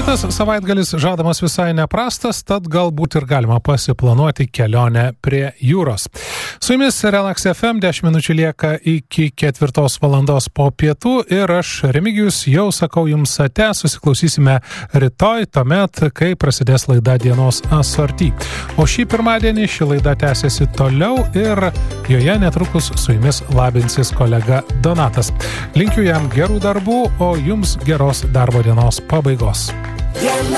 Šitas savaitgalis žadamas visai neprastas, tad galbūt ir galima pasiplanuoti kelionę prie jūros. Su jumis Relax FM, 10 minučių lieka iki 4 valandos po pietų ir aš, Remigijus, jau sakau jums ate, susiklausysime rytoj, tuomet, kai prasidės laida Dienos asorty. O šį pirmadienį ši laida tęsiasi toliau ir joje netrukus su jumis labinsis kolega Donatas. Linkiu jam gerų darbų, o jums geros darbo dienos pabaigos.